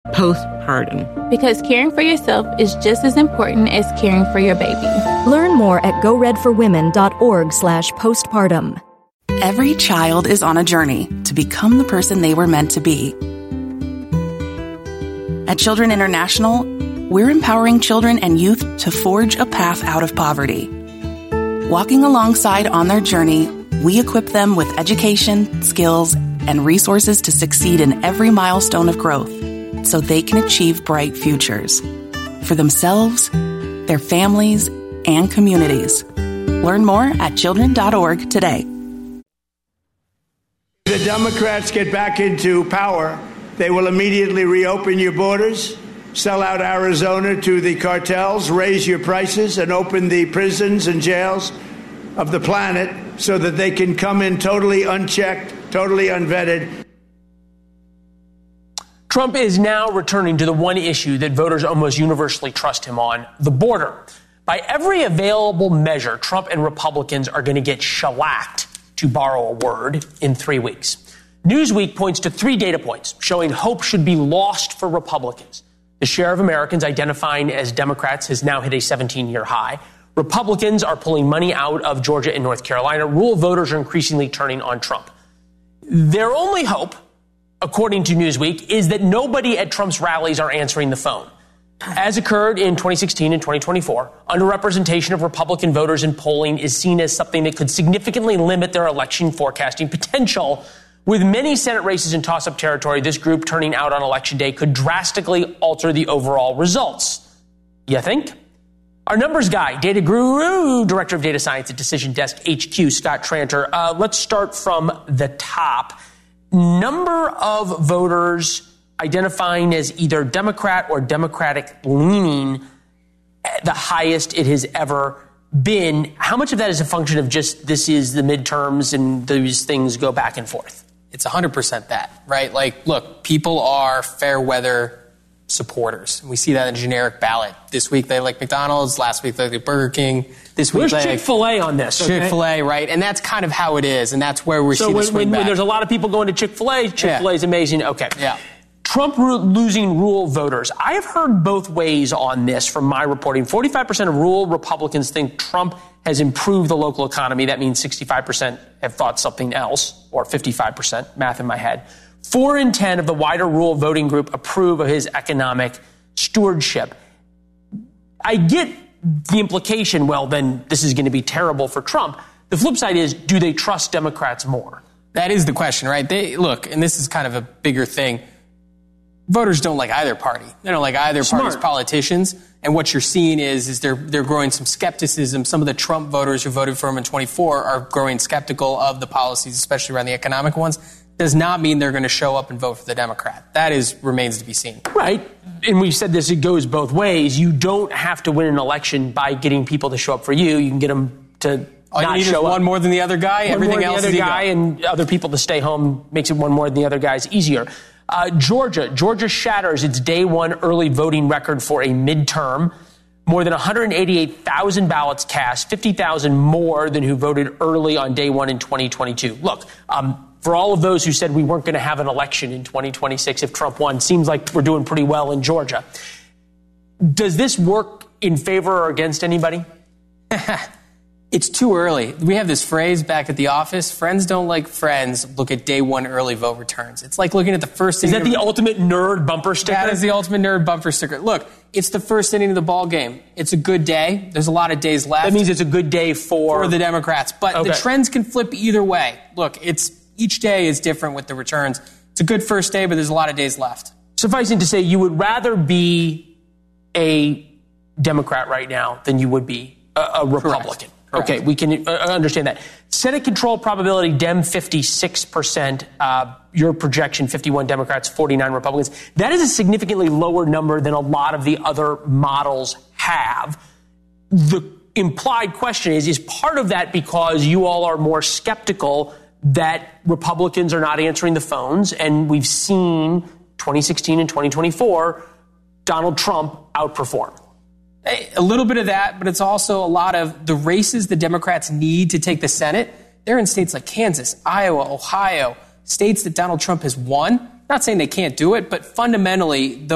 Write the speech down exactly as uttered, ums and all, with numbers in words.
postpartum. Because caring for yourself is just as important as caring for your baby. Learn more at go red for women dot org slash postpartum. Every child is on a journey to become the person they were meant to be. At Children International, we're empowering children and youth to forge a path out of poverty. Walking alongside on their journey, we equip them with education, skills, and resources to succeed in every milestone of growth so they can achieve bright futures for themselves, their families, and communities. Learn more at children dot org today. The Democrats get back into power, they will immediately reopen your borders, sell out Arizona to the cartels, raise your prices, and open the prisons and jails of the planet so that they can come in totally unchecked, totally unvetted. Trump is now returning to the one issue that voters almost universally trust him on, the border. By every available measure, Trump and Republicans are going to get shellacked, to borrow a word, in three weeks. Newsweek points to three data points showing hope should be lost for Republicans. The share of Americans identifying as Democrats has now hit a seventeen-year high. Republicans are pulling money out of Georgia and North Carolina. Rural voters are increasingly turning on Trump. Their only hope, according to Newsweek, is that nobody at Trump's rallies are answering the phone. As occurred in twenty sixteen and twenty twenty-four, underrepresentation of Republican voters in polling is seen as something that could significantly limit their election forecasting potential. With many Senate races in toss-up territory, this group turning out on Election Day could drastically alter the overall results. You think? Our numbers guy, data guru, director of data science at Decision Desk H Q, Scott Tranter. Uh, let's start from the top. Number of voters identifying as either Democrat or Democratic leaning, the highest it has ever been. How much of that is a function of just this is the midterms and those things go back and forth? It's one hundred percent that, right? Like, look, people are fair weather supporters. We see that in a generic ballot. This week they like McDonald's, last week they like Burger King. This week Where's they Chick-fil-A on this? Okay? Chick-fil-A, right? And that's kind of how it is, and that's where we so see when, the swing when, back. when there's a lot of people going to Chick-fil-A, Chick-fil-A is yeah. amazing. Okay. Yeah. Trump losing rural voters. I have heard both ways on this from my reporting. forty-five percent of rural Republicans think Trump has improved the local economy. That means sixty-five percent have thought something else, or fifty-five percent, math in my head. Four in ten of the wider rural voting group approve of his economic stewardship. I get the implication, well, then this is going to be terrible for Trump. The flip side is, do they trust Democrats more? That is the question, right? They look, and this is kind of a bigger thing. Voters don't like either party. They don't like either Smart. party's politicians. And what you're seeing is, is they're, they're growing some skepticism. Some of the Trump voters who voted for him in twenty-four are growing skeptical of the policies, especially around the economic ones. Does not mean they're going to show up and vote for the Democrat. That is remains to be seen. Right. And we've said this, it goes both ways. You don't have to win an election by getting people to show up for you. You can get them to All not you need show is up. One more than the other guy. One Everything more than else the other is guy ego. and other people to stay home makes it one more than the other guy's easier. Uh, Georgia. Georgia shatters its day one early voting record for a midterm. More than one hundred eighty-eight thousand ballots cast, fifty thousand more than who voted early on day one in twenty twenty-two. Look, um, for all of those who said we weren't going to have an election in twenty twenty-six if Trump won, seems like we're doing pretty well in Georgia. Does this work in favor or against anybody? It's too early. We have this phrase back at the office, friends don't like friends, look at day one early vote returns. It's like looking at the first Is inning. that the of, ultimate nerd bumper sticker? That is the ultimate nerd bumper sticker. Look, it's the first inning of the ball game. It's a good day. There's a lot of days left. That means it's a good day for... For the Democrats. But okay. the trends can flip either way. Look, it's each day is different with the returns. It's a good first day, but there's a lot of days left. Sufficing to say, you would rather be a Democrat right now than you would be a, a Republican. Correct. Correct. Okay, we can uh, understand that. Senate control probability, Dem fifty-six percent. Uh, your projection, fifty-one Democrats, forty-nine Republicans. That is a significantly lower number than a lot of the other models have. The implied question is, is part of that because you all are more skeptical that Republicans are not answering the phones? And we've seen twenty sixteen and twenty twenty-four, Donald Trump outperform. A little bit of that, but it's also a lot of the races the Democrats need to take the Senate. They're in states like Kansas, Iowa, Ohio, states that Donald Trump has won. Not saying they can't do it, but fundamentally, those